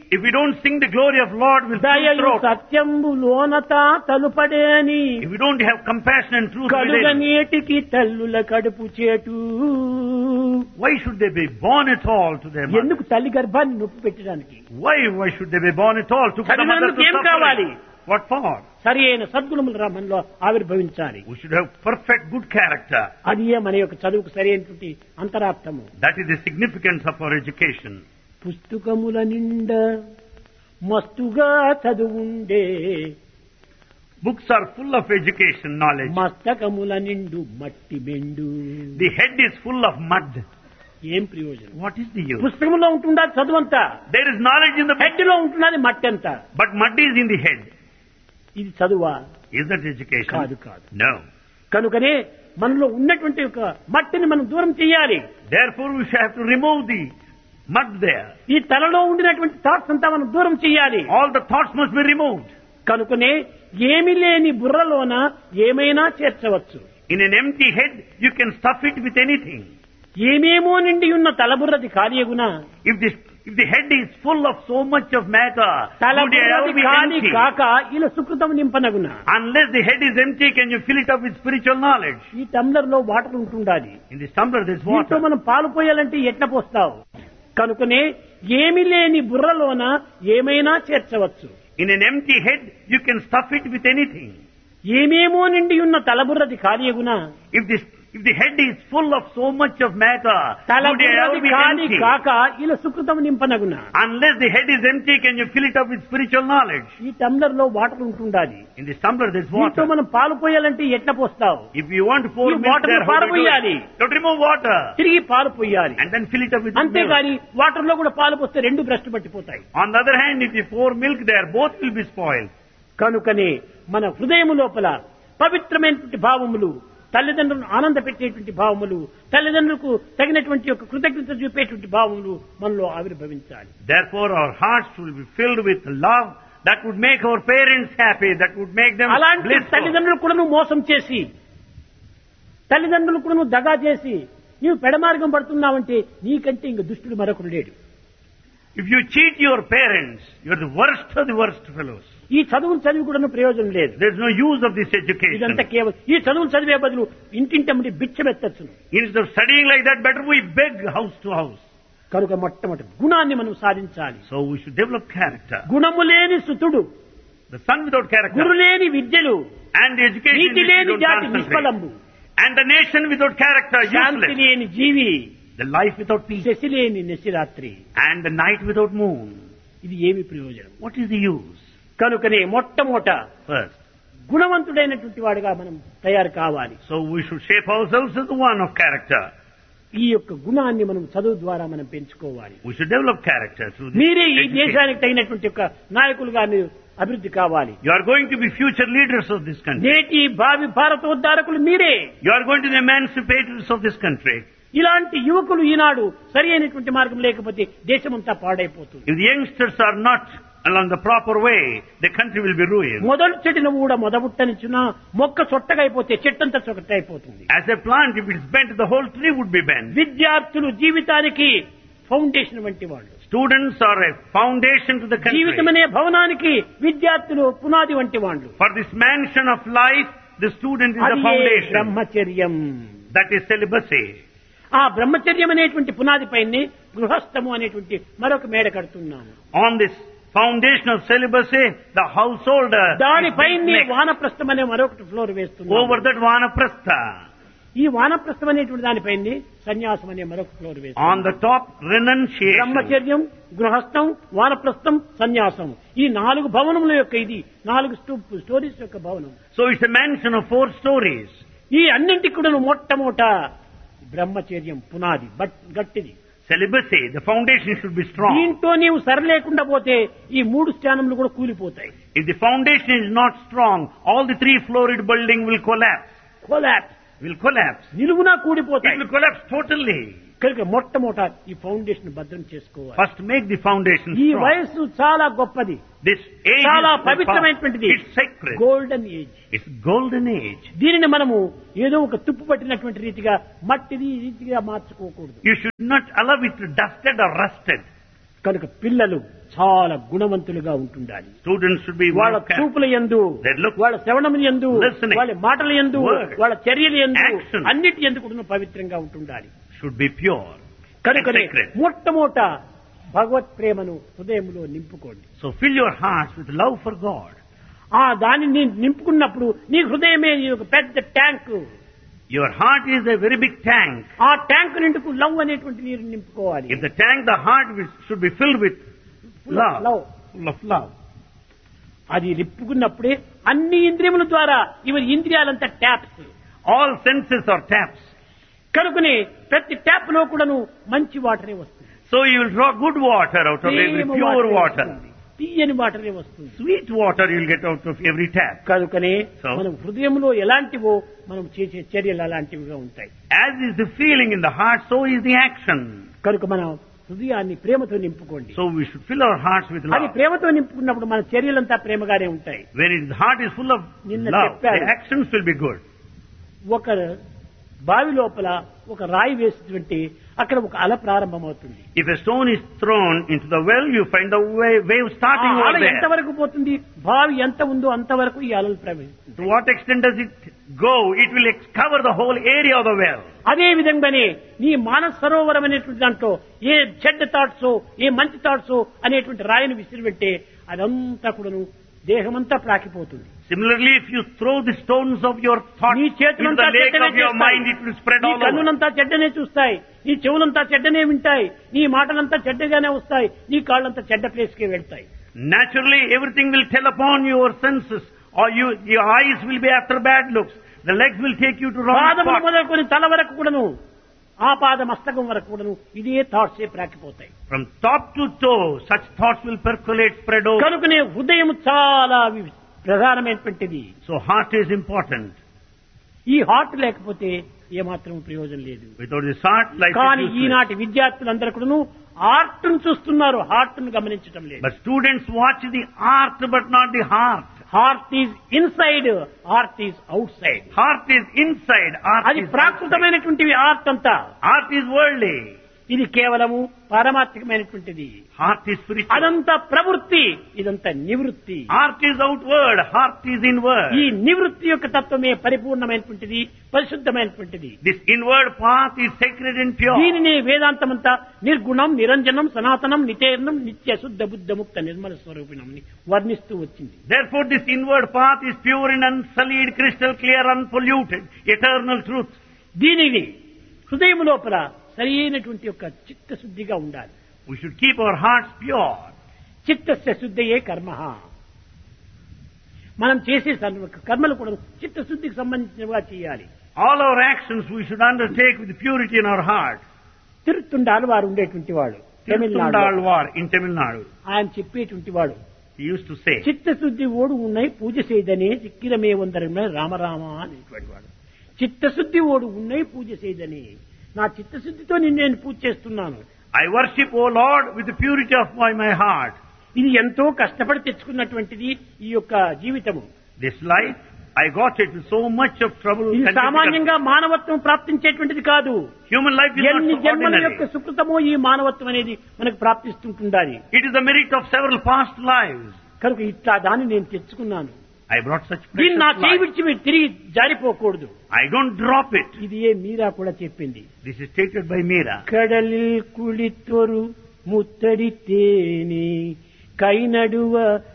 if we don't sing the glory of Lord with full దయయు throat, సత్యంబు లోనత తలుపడేని if we don't have compassion and truth కలుగ within, నేటికి తల్లుల కడుపు చేటు why should they be born at all to their mother? ఎందుకు తల్లి గర్భాన్ని నొప్పి పెట్టడానికి? Why should they be born at all to put the mother to ఏం కావాలి? suffering? What for? సరి అయిన సద్గుణములు మనలో ఆవిర్భవించాలి. We should have perfect good character. అది మన యొక్క చదువుకు సరి అయినటువంటి అంతరార్థము. That is the significance of our education. పుస్తకముల నిండా మస్తుగా చదువుండే Books are full of education, knowledge. మస్తకముల నిండు మట్టి బెండు. The head is full of mud. ఏం ప్రయోజనం? What is the use? పుస్తకంలో ఉంటున్నది చదువంతా, There is knowledge in the book, head లో ఉంటున్నది మట్టి అంతా. but mud is in the head. ఇది చదువా? Is that education? కాదు కాదు. No. కనుకనే మనలో ఉన్నటువంటి ఒక మట్టిని మనం దూరం చేయాలి. Therefore we shall have to remove the mud there. ఈ తలలో ఉండినటువంటి థాట్స్ అంతా మనం దూరం చేయాలి. All the thoughts must be removed. కనుకనే ఏమి లేని బుర్రలోన ఏమైనా చేర్చవచ్చు. In an empty head, you can stuff it with anything. ఏమేమో నిండి ఉన్న తలబుర్రది కార్యగుణ If the head is full of so much of matter, would it ever తలబుర్రది be కాని empty? కాక ఇలా సుకృతం నింపనగున. Unless the head is empty, can you fill it up with spiritual knowledge? ఈ tumbler లో water ఉంటుండాలి. In this tumbler there is దీంతో water. మనం పాలు పోయాలంటే ఎట్లా పోస్తావు? కనుకనే ఏమి లేని బుర్రలోన ఏమైనా చేర్చవచ్చు. In an empty head, you can stuff it with anything. ఏమేమో నిండి ఉన్న తలబుర్రది కార్యగుణ If the head is full of so much of matter, would it ever తలబుర్రది be కాని empty? కాక ఇలా సుకృతం నింపనగున. Unless the head is empty, can you fill it up with spiritual knowledge? ఈ tumbler లో water ఉంటుండాలి. In this tumbler there is దీంతో water. మనం పాలు పోయాలంటే ఎట్లా పోస్తావు? If you want to pour ఈ milk water there, ని how do you do పారబోయాలి. it? You have to remove water తిరిగి పాలు పోయాలి. and then fill it up with milk. అంతేగాని వాటర్ లో కూడా పాలు పోస్తే రెండు భ్రష్టు పట్టిపోతాయి. On the other hand, if you pour milk there, both will be spoiled. కనుకనే మన హృదయము లోపల పవిత్రమైనటువంటి భావములు, తల్లిదండ్రులను ఆనంద పెట్టేటువంటి భావములు, తల్లిదండ్రులకు తగినటువంటి యొక్క కృతజ్ఞత చూపేటువంటి భావములు మనలో ఆవిర్భవించాలి. Therefore, our hearts will be filled with love that would make our parents happy, that would make them అలాంటి blissful. తల్లిదండ్రులు కూడా నువ్వు మోసం చేసి, తల్లిదండ్రులు కూడా నువ్వు దగా చేసి నీవు పెడమార్గం పడుతున్నావంటే నీకంటే ఇంక దుష్టుడు మరొకడు లేడు. If you cheat your parents, you are the worst of the worst fellows. ఈ చదువులు చదివి కూడా ప్రయోజనం లేదు. There is no use of this education. ఇదంతా కేవలం ఈ చదువులు చదివే బదులు ఇంటింటమ్మడి బిచ్చమెత్తచ్చును. Instead of studying like that, better we beg house to house. కనుక మొట్టమొదటి గుణాన్ని మనం సాధించాలి. So we should develop character. గుణము లేని సుతుడు, The son without character గురు లేని విద్యలు, and the education NITI which లేని you don't జాతి concentrate. నిష్ఫలంబు, And the nation without character Shanti useless. లేని జీవి, The life without peace Shashi లేని నిశిరాత్రి. and the night without moon. ఇది ఏమి ప్రయోజనం? What is the use? కనుకనే మొట్టమొదట First, గుణవంతుడైనటువంటి వాడుగా మనం తయారు కావాలి. so we should shape ourselves as the one of character. ఈ యొక్క గుణాన్ని మనం చదువు ద్వారా మనం పెంచుకోవాలి. We should develop character through this మీరే ఈ education. దేశానికి తగినటువంటి యొక్క నాయకులుగా మీరు అభివృద్ధి కావాలి. You are going to be future leaders of this country. నేటి భావి భారతోద్ధారకులు మీరే. You are going to be emancipators of this country. ఇలాంటి యువకులు ఈనాడు సరి అయినటువంటి మార్గం లేకపోతే దేశమంతా పాడైపోతుంది. If the youngsters are not along the proper way, the country will be ruined. మొదలు చెట్టును కూడా మొదబుట్టనిచ్చునా మొక్క చొట్టగా అయిపోతే చెట్టంతా చొట్ట అయిపోతుంది. As a plant, if it's bent, the whole tree would be bent. విద్యార్థులు జీవితానికి ఫౌండేషన్ వంటి వాళ్ళు. Students are a foundation to the country. జీవితం అనే భవనానికి విద్యార్థులు పునాది వంటి వాళ్ళు. For this mansion of life, the student is the అది foundation. బ్రహ్మచర్యం. That is celibacy. ఆ బ్రహ్మచర్యం అనేటువంటి పునాది పైనే గృహస్థము అనేటువంటి మరొక మేడ కడుతున్నాము. On this foundation of celibacy, the householder దానిపైనే is next. వానప్రస్థం అనే మరొకటి ఫ్లోర్ వేస్తున్నాము. Over that vanaprastha. ఈ వానప్రస్థం అనేటువంటి దానిపైనే సన్యాసం అనే మరొక ఫ్లోర్ On వేస్తున్నాము. the top, renunciation. బ్రహ్మచర్యం, గృహస్థం, వానప్రస్థం, సన్యాసం, ఈ 4 భవనముల యొక్క ఇది 4 స్టోరీస్ యొక్క భవనం. So it's a mansion of 4 stories. ఈ అన్నింటికి కూడా మొట్టమొదట బ్రహ్మచర్యం పునాది గట్టిది. Celibacy, the foundation should be strong. దీంతో నీవు సరిలేకుండా పోతే ఈ 3 స్థానములు కూడా కూలిపోతాయి. If the foundation is not strong, all the 3-floored building will collapse. నిలువునా It కూడిపోతాయి. will collapse totally. కనుక మొట్టమొదట ఈ ఫౌండేషన్ భద్రం చేసుకోవాలి. First make the foundation ఈ strong. వయస్సు చాలా గొప్పది, This age చాలా is పవిత్రమైనటువంటిది. it's sacred. Golden age. It's golden age. దీనిని మనము ఏదో ఒక తుప్పు పట్టినటువంటి రీతిగా మట్టిది రీతిగా మార్చుకోకూడదు. You should not allow it to dusted or rusted. కనుక పిల్లలు చాలా గుణవంతులుగా ఉంటుండాలి. Students should be వాళ్ళ well kept. చూపుల యందు, Their look, వాళ్ళ శ్రవణముల యందు, listening, వాళ్ళ మాటల యందు, word, వాళ్ళ చర్యల యందు, action, అన్నిటి యందు కూడా పవిత్రంగా ఉంటుండాలి. should be pure and కనుకనే sacred. మొట్టమొదట భగవత్ ప్రేమను హృదయంలో నింపుకోండి. So fill your hearts with love for God. ఆ దానిని నింపుకున్నప్పుడు నీ హృదయమే నీ ఒక పెద్ద tank. Your heart is a very big tank. ఆ ట్యాంక్ నిండుకు లవ్ అనేటువంటి నీరు నింపుకోవాలి. If the tank, the heart should be filled with love. Love Full of love. అది నింపుకున్నప్పుడే అన్ని ఇంద్రియముల ద్వారా ఇవి ఇంద్రియాలంతా taps. All senses are taps. కనుకనే ప్రతి ట్యాప్ లో కూడాను మంచి వాటరే వస్తుంది. So you will draw good water out of every Prema pure వాటరే water. వస్తుంది. తీయని వాటరే వస్తుంది. Sweet water you will get out of every tap. కనుకనే So, మనం హృదయంలో ఎలాంటివో మనం చేసే చర్యలు అలాంటివిగా ఉంటాయి. as is the feeling in the heart, so is the action. కనుక మనం హృదయాన్ని ప్రేమతో నింపుకోండి. So we should fill our hearts with అది love. ప్రేమతో నింపుకున్నప్పుడు మన చర్యలంతా ప్రేమగానే ఉంటాయి. When the heart is full of నిన్న love, చెప్పాను. the actions will be good. ఒక బావి లోపల ఒక రాయి వేస్తుంటే అక్కడ ఒక అల ప్రారంభమవుతుంది. If a stone is thrown into the well, you find the wave starting ఆ over అల there. ఎంతవరకు పోతుంది? బావి ఎంత ఉందో అంతవరకు ఈ అలలు ప్రవహిస్తుంది. To what extent does it go? It will cover the whole area of the well. అదే విధంగానే నీ మానస సరోవరం అనేటువంటి దాంట్లో ఏ చెడ్డ థాట్స్ ఏ మంచి థాట్స్ అనేటువంటి రాయిని విసిరిపెట్టే అదంతా కూడాను దేహమంతా ప్రాకిపోతుంది. Similarly, if you throw the stones of your thoughts నీ into చేతులంతా the lake చెడ్డనే of your mind, it will spread నీ all over. కన్నులంతా చెడ్డనే చూస్తాయి, నీ చెవులంతా చెడ్డనే వింటాయి, నీ మాటలంతా చెడ్డగానే వస్తాయి, నీ కాళ్ళంతా చెడ్డ ప్లేస్కే వెళ్తాయి. Naturally, everything will tell upon your senses, or your eyes will be after bad looks. The legs will take you to wrong పాదములు spots. మొదలుకొని తల వరకు కూడాను ఆ పాద మస్తకం వరకు కూడాను ఇదే thoughts ప్రాకిపోతాయి. From top to toe, such thoughts will percolate, spread over. కనుకనే హృదయం చాలా ప్రధానమైనటువంటిది. So heart is important. ఈ హార్ట్ లేకపోతే ఏమాత్రం ప్రయోజనం లేదు. Without this heart, life కానీ is useless. ఈనాటి విద్యార్థులందరూ కూడాను ఆర్ట్ ను చూస్తున్నారు, హార్ట్ ను గమనించడం లేదు. But students watch the art, but not the heart. Heart is inside, heart is out side. Heart is inside, art అది is outside. ప్రాకృతమైనటువంటివి ఆర్ట్ అంతా. Art is worldly. ఇది కేవలము పారమార్థికమైనటువంటిది. Heart is spiritual. అదంతా ప్రవృత్తి, ఇదంతా నివృత్తి. Art is outward, heart is inward. ఈ నివృత్తి యొక్క తత్వమే పరిపూర్ణమైనటువంటిది, పరిశుద్ధమైనటువంటిది. This inward path is sacred and pure. దీనిని వేదాంతమంతా నిర్గుణం, నిరంజనం, సనాతనం, నితేర్ణం, నిత్య శుద్ధ బుద్ధ ముక్త నిర్మల స్వరూపిణం వర్ణిస్తూ వచ్చింది. Therefore this inward path is pure and unsullied, crystal clear, unpolluted, eternal truth. దీనిని హృదయం లోపల సరి అయినటువంటి యొక్క చిత్తశుద్ధిగా ఉండాలి. We should keep our hearts pure. చిత్తస్య శుద్ధయే కర్మ. మనం చేసే కర్మలు కూడా చిత్తశుద్ధికి సంబంధించినవిగా చేయాలి. All our actions we should undertake with purity in our heart. తిరుత్తుండాలు వారు ఉండేటువంటి వాడు Tamil Nadu, Tirthundalvar in Tamil Nadu. ఆయన చెప్పేటువంటి వాడు He used to say, చిత్తశుద్ధి ఓడు ఉన్నాయి పూజ చేయదనే చిక్కిరమే వందరమే రామరామ అనేటువంటి వాడు. చిత్తశుద్ధి ఓడు ఉన్నాయి పూజ చేయదని, నా చిత్తశుద్ధితో నేను పూజ చేస్తున్నాను. I worship, O Lord, with the purity of my heart. ఇది ఎంతో కష్టపడి తెచ్చుకున్నటువంటిది ఈ యొక్క జీవితము. This life, I got it with so much of trouble. ఇది and సామాన్యంగా difficulty. మానవత్వం ప్రాప్తించేటువంటిది కాదు. Human life is not ఎన్ని so జన్మల ordinary. యొక్క సుకృతమో ఈ మానవత్వం అనేది మనకు ప్రాప్తిస్తుంటుండాలి. It is the merit of several past lives. కనుక ఇట్లా దాన్ని నేను తెచ్చుకున్నాను. I brought such దీన్ని నా precious చేయి life. విడిచి మీరు తిరిగి జారిపోకూడదు. I don't drop it. ఇది ఏ మీరా కూడా చెప్పింది. This is stated by Meera. కడలిల్ కుళితొరు ముత్తడి తేని కై నడువ